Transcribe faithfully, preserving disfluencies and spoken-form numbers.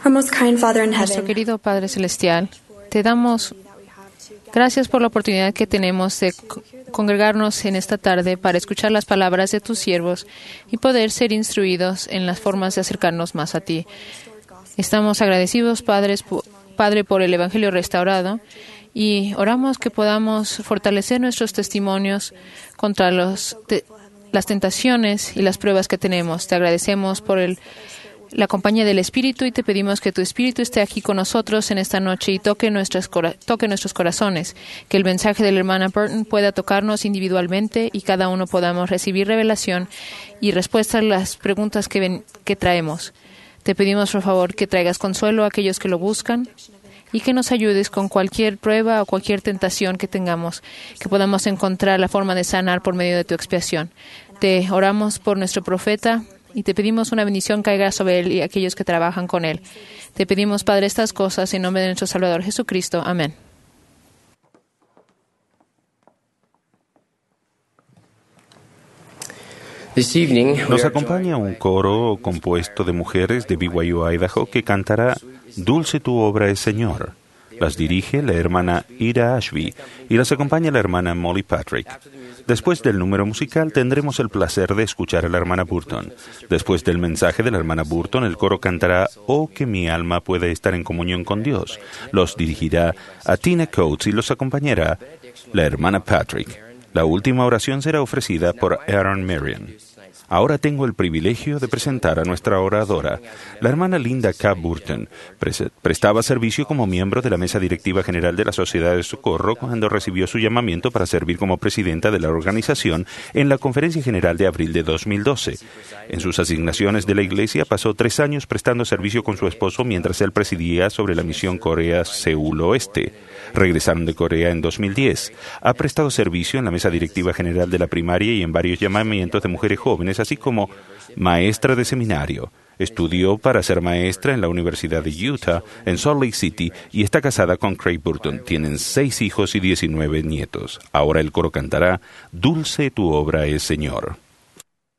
Our most kind Father in Nuestro heaven, querido Padre Celestial, te damos gracias por la oportunidad que tenemos de co- congregarnos en esta tarde para escuchar las palabras de tus siervos y poder ser instruidos en las formas de acercarnos más a ti. Estamos agradecidos, padres, po- Padre, por el Evangelio restaurado y oramos que podamos fortalecer nuestros testimonios contra los te- las tentaciones y las pruebas que tenemos. Te agradecemos por el la compañía del Espíritu y te pedimos que tu Espíritu esté aquí con nosotros en esta noche y toque, nuestras cora- toque nuestros corazones, que el mensaje de la hermana Burton pueda tocarnos individualmente y cada uno podamos recibir revelación y respuesta a las preguntas que, ven- que traemos. Te pedimos, por favor, que traigas consuelo a aquellos que lo buscan y que nos ayudes con cualquier prueba o cualquier tentación que tengamos, que podamos encontrar la forma de sanar por medio de tu expiación. Te oramos por nuestro profeta y te pedimos una bendición caiga sobre él y aquellos que trabajan con él. Te pedimos, Padre, estas cosas en nombre de nuestro Salvador Jesucristo. Amén. This evening, we Nos are acompaña un coro compuesto de mujeres de B Y U Idaho que cantará Dulce tu obra es Señor. Las dirige la hermana Ida Ashby y las acompaña la hermana Molly Patrick. Después del número musical tendremos el placer de escuchar a la hermana Burton. Después del mensaje de la hermana Burton, el coro cantará Oh, que mi alma puede estar en comunión con Dios. Los dirigirá a Tina Coates y los acompañará la hermana Patrick. La última oración será ofrecida por Aaron Marion. Ahora tengo el privilegio de presentar a nuestra oradora, la hermana Linda K. Burton. Pres- prestaba servicio como miembro de la Mesa Directiva General de la Sociedad de Socorro cuando recibió su llamamiento para servir como presidenta de la organización en la Conferencia General de abril de dos mil doce. En sus asignaciones de la Iglesia pasó tres años prestando servicio con su esposo mientras él presidía sobre la misión Corea-Seúl Oeste. Regresaron de Corea en dos mil diez. Ha prestado servicio en la Mesa Directiva General de la Primaria y en varios llamamientos de mujeres jóvenes, así como maestra de seminario. Estudió para ser maestra en la Universidad de Utah, en Salt Lake City, y está casada con Craig Burton. Tienen seis hijos y diecinueve nietos. Ahora el coro cantará Dulce tu obra es, Señor.